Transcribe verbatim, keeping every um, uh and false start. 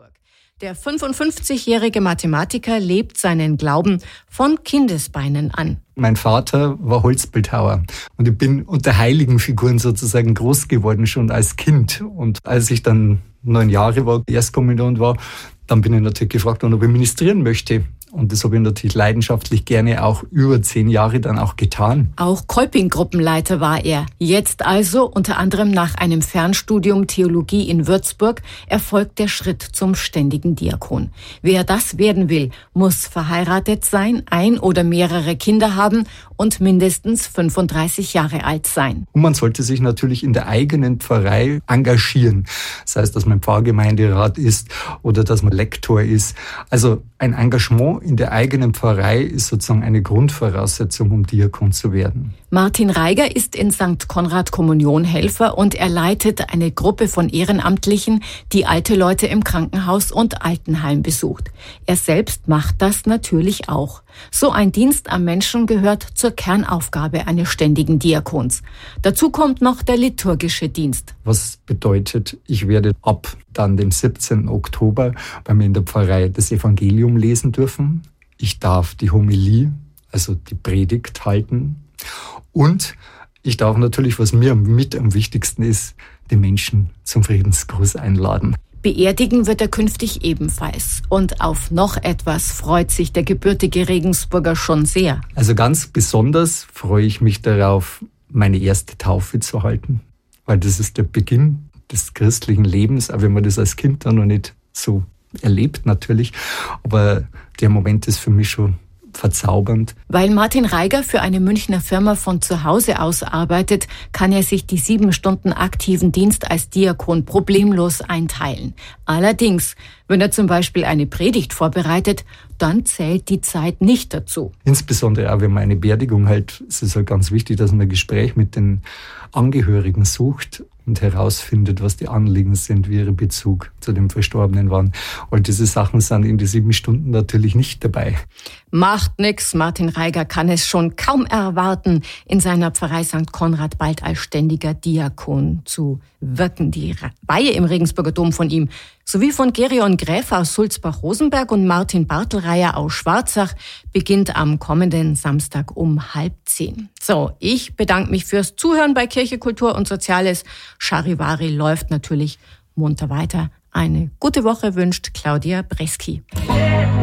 Würzburg. Der fünfundfünfzigjährige Mathematiker lebt seinen Glauben von Kindesbeinen an. Mein Vater war Holzbildhauer und ich bin unter Heiligenfiguren sozusagen groß geworden, schon als Kind. Und als ich dann neun Jahre war, Erstkommunion war, dann bin ich natürlich gefragt worden, ob ich ministrieren möchte. Und das habe ich natürlich leidenschaftlich gerne auch über zehn Jahre dann auch getan. Auch Kolping-Gruppenleiter war er. Jetzt also, unter anderem nach einem Fernstudium Theologie in Würzburg, erfolgt der Schritt zum ständigen Diakon. Wer das werden will, muss verheiratet sein, ein oder mehrere Kinder haben und mindestens fünfunddreißig Jahre alt sein. Und man sollte sich natürlich in der eigenen Pfarrei engagieren. Das heißt, dass man Pfarrgemeinderat ist oder dass man Lektor ist. Also ein Engagement in der eigenen Pfarrei ist sozusagen eine Grundvoraussetzung, um Diakon zu werden. Martin Reiger ist in Sankt Konrad Kommunionhelfer und er leitet eine Gruppe von Ehrenamtlichen, die alte Leute im Krankenhaus und Altenheim besucht. Er selbst macht das natürlich auch. So ein Dienst am Menschen gehört zur Kernaufgabe eines ständigen Diakons. Dazu kommt noch der liturgische Dienst. Was bedeutet, ich werde ab dann dem siebzehnten Oktober bei mir in der Pfarrei das Evangelium lesen dürfen. Ich darf die Homilie, also die Predigt halten. Und ich darf natürlich, was mir mit am wichtigsten ist, die Menschen zum Friedensgruß einladen. Beerdigen wird er künftig ebenfalls. Und auf noch etwas freut sich der gebürtige Regensburger schon sehr. Also ganz besonders freue ich mich darauf, meine erste Taufe zu halten. Weil das ist der Beginn des christlichen Lebens, auch wenn man das als Kind dann noch nicht so erlebt natürlich. Aber der Moment ist für mich schon verzaubernd. Weil Martin Reiger für eine Münchner Firma von zu Hause aus arbeitet, kann er sich die sieben Stunden aktiven Dienst als Diakon problemlos einteilen. Allerdings, wenn er zum Beispiel eine Predigt vorbereitet, dann zählt die Zeit nicht dazu. Insbesondere auch, wenn man eine Beerdigung hält, ist es halt ganz wichtig, dass man ein Gespräch mit den Angehörigen sucht und herausfindet, was die Anliegen sind, wie ihre Bezug zu dem Verstorbenen waren. Und diese Sachen sind in die sieben Stunden natürlich nicht dabei. Macht nix, Martin Reiger kann es schon kaum erwarten, in seiner Pfarrei Sankt Konrad bald als ständiger Diakon zu wirken. Die Weihe im Regensburger Dom von ihm sowie von Gerion Gräf aus Sulzbach-Rosenberg und Martin Bartelreier aus Schwarzach beginnt am kommenden Samstag um halb zehn. So, ich bedanke mich fürs Zuhören bei Kirche, Kultur und Soziales. Charivari läuft natürlich munter weiter. Eine gute Woche wünscht Claudia Breski.